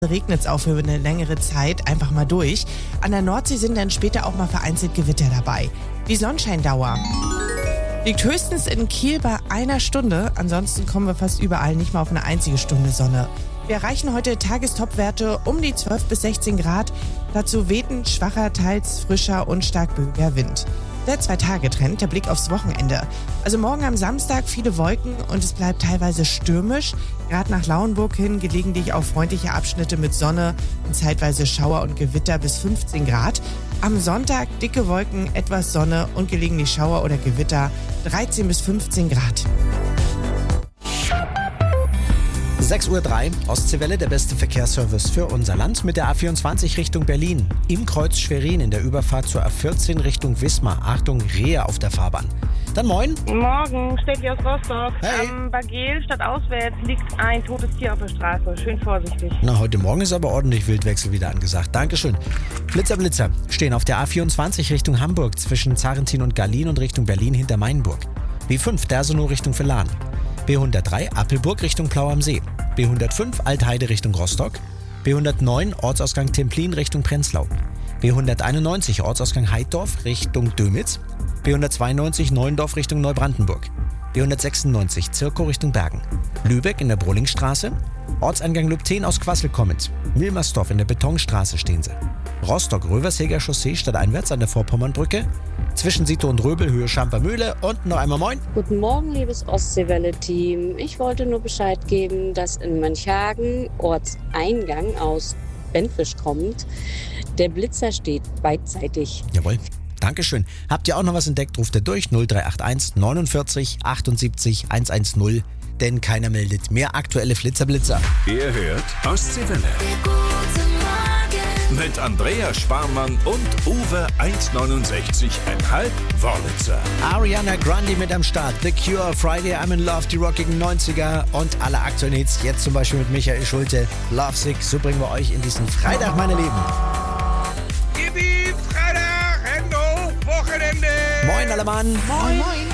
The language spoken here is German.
regnet es auch für eine längere Zeit einfach mal durch. An der Nordsee sind dann später auch mal vereinzelt Gewitter dabei. Die Sonnenscheindauer liegt höchstens in Kiel bei 1 Stunde. Ansonsten kommen wir fast überall nicht mal auf eine einzige Stunde Sonne. Wir erreichen heute Tagestopwerte um die 12 bis 16 Grad. Dazu weht ein schwacher, teils frischer und stark böiger Wind. Der 2-Tage-Trend, der Blick aufs Wochenende. Also morgen am Samstag viele Wolken und es bleibt teilweise stürmisch. Gerade nach Lauenburg hin gelegentlich auch freundliche Abschnitte mit Sonne und zeitweise Schauer und Gewitter bis 15 Grad. Am Sonntag dicke Wolken, etwas Sonne und gelegentlich Schauer oder Gewitter 13 bis 15 Grad. 6:03 Uhr, Ostseewelle, der beste Verkehrsservice für unser Land mit der A24 Richtung Berlin. Im Kreuz Schwerin in der Überfahrt zur A14 Richtung Wismar. Achtung, Rehe auf der Fahrbahn. Dann moin. Morgen, Steffi aus Rostock. Hey. Am Bagel stadtauswärts liegt ein totes Tier auf der Straße. Schön vorsichtig. Na, heute Morgen ist aber ordentlich Wildwechsel wieder angesagt. Dankeschön. Blitzer stehen auf der A24 Richtung Hamburg zwischen Zarentin und Gallien und Richtung Berlin hinter Mainburg. B5 Dersenow Richtung Villahn. B103 Appelburg Richtung Plau am See. B105 Altheide Richtung Rostock. B109 Ortsausgang Templin Richtung Prenzlau. B191 Ortsausgang Heiddorf Richtung Dömitz. B192 Neuendorf Richtung Neubrandenburg. B196 Zirkow Richtung Bergen. Lübeck in der Brollingstraße. Ortseingang Lübten aus Quassel kommend. Wilmersdorf in der Betonstraße stehen sie. Rostock-Röversheger Chaussee stadteinwärts an der Vorpommernbrücke. Zwischen Sito und Röbel, Höhe Schampermühle und noch einmal moin. Guten Morgen, liebes Ostseewelle-Team. Ich wollte nur Bescheid geben, dass in Mönchhagen, Ortseingang aus Benfisch kommt, der Blitzer steht beidseitig. Jawohl. Dankeschön. Habt ihr auch noch was entdeckt, ruft ihr durch 0381 49 78 110, denn keiner meldet mehr aktuelle Flitzer-Blitzer. Ihr hört Ostseewelle. Mit Andrea Sparmann und Uwe 1,69,5 Wörlitzer. Ariana Grande mit am Start. The Cure, Friday, I'm in Love, die rockigen 90er und alle aktuellen Hits. Jetzt zum Beispiel mit Michael Schulte, Lovesick. So bringen wir euch in diesen Freitag, meine Lieben. Yippie, Freitag, Hendo, Wochenende. Moin, alle Mann. Moin, moin.